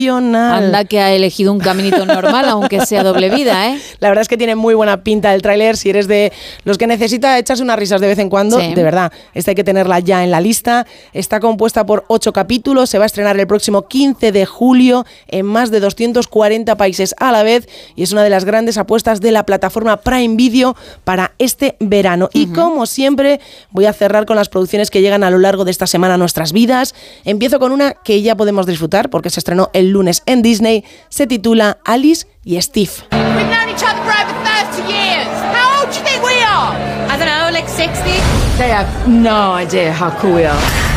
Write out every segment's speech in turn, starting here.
Anda que ha elegido un caminito normal, aunque sea doble vida, ¿eh? La verdad es que tiene muy buena pinta el tráiler. Si eres de los que necesita echarse unas risas de vez en cuando, Sí. De verdad, esta hay que tenerla ya en la lista. Está compuesta por 8 capítulos, se va a estrenar el próximo 15 de julio en más de 240 países a la vez y es una de las grandes apuestas de la plataforma Prime Video para este verano. Y como siempre, voy a cerrar con las producciones que llegan a lo largo de esta semana a nuestras vidas. Empiezo con una que ya podemos disfrutar porque se estrenó el lunes en Disney. Se titula Alice y Steve. We've known each other for over 30 years. How old do you think we are? I don't know, like 60? They have no idea how cool we are.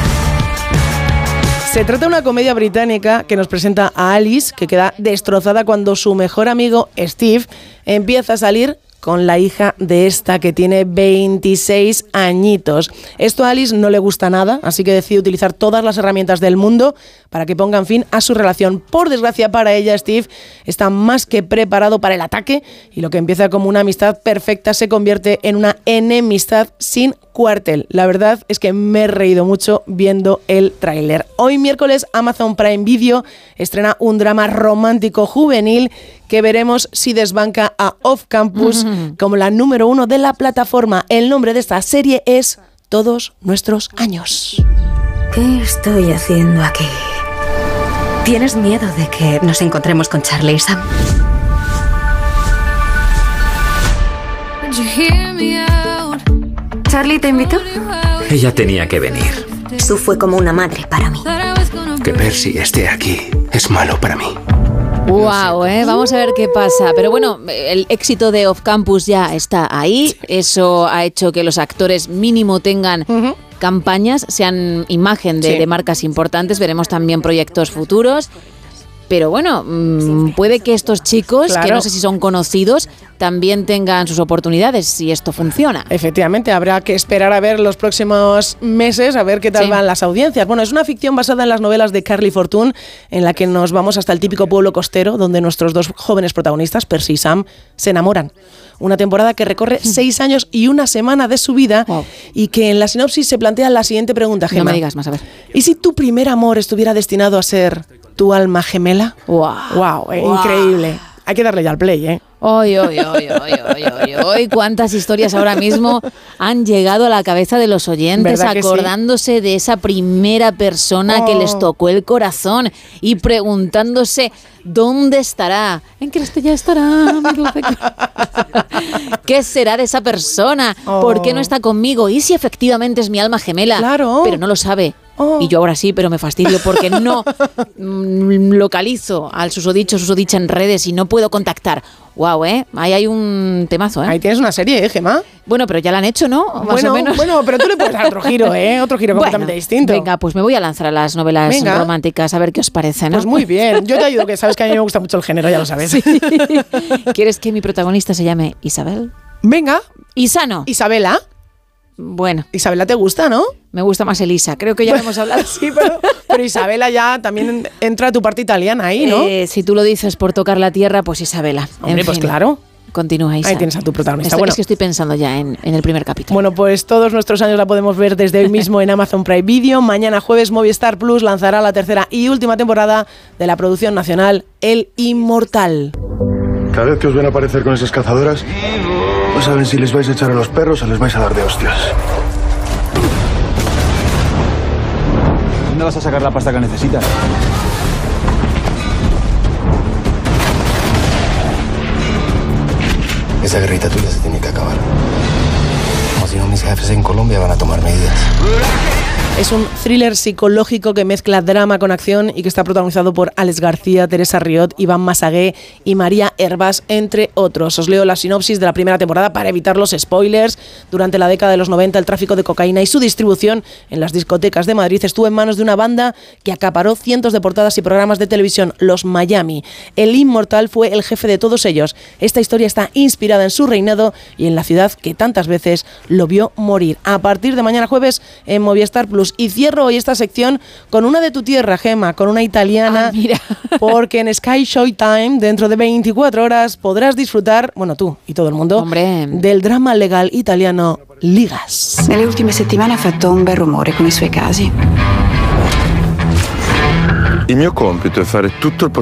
Se trata de una comedia británica que nos presenta a Alice, que queda destrozada cuando su mejor amigo Steve empieza a salir con la hija de esta que tiene 26 añitos. Esto a Alice no le gusta nada, así que decide utilizar todas las herramientas del mundo para que pongan fin a su relación. Por desgracia para ella, Steve está más que preparado para el ataque y lo que empieza como una amistad perfecta se convierte en una enemistad sin cuartel. La verdad es que me he reído mucho viendo el tráiler. Hoy miércoles Amazon Prime Video estrena un drama romántico juvenil que veremos si desbanca a Off Campus como la número 1 de la plataforma. El nombre de esta serie es Todos Nuestros Años. ¿Qué estoy haciendo aquí? ¿Tienes miedo de que nos encontremos con Charlie y Sam? ¿Charlie te invitó? Ella tenía que venir. Sue fue como una madre para mí. Que Percy esté aquí es malo para mí. Wow, vamos a ver qué pasa. Pero bueno, el éxito de Off Campus ya está ahí. Eso ha hecho que los actores mínimo tengan campañas, sean imagen de marcas importantes. Veremos también proyectos futuros. Pero bueno, puede que estos chicos, que no sé si son conocidos, también tengan sus oportunidades si esto funciona. Efectivamente, habrá que esperar a ver los próximos meses, a ver qué tal van las audiencias. Bueno, es una ficción basada en las novelas de Carly Fortune, en la que nos vamos hasta el típico pueblo costero, donde nuestros dos jóvenes protagonistas, Percy y Sam, se enamoran. Una temporada que recorre 6 años y una semana de su vida y que en la sinopsis se plantea la siguiente pregunta, Gemma. No me digas más, a ver. ¿Y si tu primer amor estuviera destinado a ser tu alma gemela? Wow, increíble. Hay que darle ya al play, ¿eh? Hoy, cuántas historias ahora mismo han llegado a la cabeza de los oyentes acordándose de esa primera persona que les tocó el corazón y preguntándose ¿dónde estará? ¿En qué estrella estará? Mi dulce ¿qué será de esa persona? ¿Por qué no está conmigo? ¿Y si efectivamente es mi alma gemela? Claro. Pero no lo sabe. Y yo ahora sí, pero me fastidio porque no localizo al susodicha en redes y no puedo contactar. Wow, ahí hay un temazo, Ahí tienes una serie, Gemma. Bueno, pero ya la han hecho, ¿no? Más o menos. Bueno, pero tú le puedes dar otro giro, otro giro completamente distinto. Venga, pues me voy a lanzar a las novelas románticas a ver qué os parece, ¿no? Pues muy bien, yo te ayudo, que sabes que a mí me gusta mucho el género, ya lo sabes. Sí. ¿Quieres que mi protagonista se llame Isabel? Venga. Isano. Isabela. Bueno. Isabela te gusta, ¿no? Me gusta más Elisa, creo que ya lo hemos hablado. Sí, pero Isabela ya también entra tu parte italiana ahí, ¿no? Si tú lo dices por tocar la tierra, pues Isabela. Hombre, pues claro. Continúa, Isa. Ahí tienes a tu protagonista. Es que estoy pensando ya en el primer capítulo. Bueno, pues Todos Nuestros Años la podemos ver desde hoy mismo en Amazon Prime Video. Mañana jueves Movistar Plus lanzará la tercera y última temporada de la producción nacional El Inmortal. Cada vez que os ven aparecer con esas cazadoras, no saben si les vais a echar a los perros o les vais a dar de hostias. ¿Dónde vas a sacar la pasta que necesitas? Esa guerrita tuya se tiene que acabar. O si no, mis jefes en Colombia van a tomar medidas. Es un thriller psicológico que mezcla drama con acción y que está protagonizado por Alex García, Teresa Riot, Iván Massagué y María Hervás, entre otros. Os leo la sinopsis de la primera temporada para evitar los spoilers. Durante la década de los 90, el tráfico de cocaína y su distribución en las discotecas de Madrid estuvo en manos de una banda que acaparó cientos de portadas y programas de televisión, los Miami. El Inmortal fue el jefe de todos ellos. Esta historia está inspirada en su reinado y en la ciudad que tantas veces lo vio morir. A partir de mañana jueves en Movistar Plus. Y cierro hoy esta sección con una de tu tierra, Gemma, con una italiana, mira. Porque en Sky Showtime, dentro de 24 horas, podrás disfrutar, bueno, tú y todo el mundo, Hombre. del drama legal italiano Ligas. Nelle ultime settimane ha fatto un bel rumore con i suoi casi. Il mio compito è fare tutto il possibile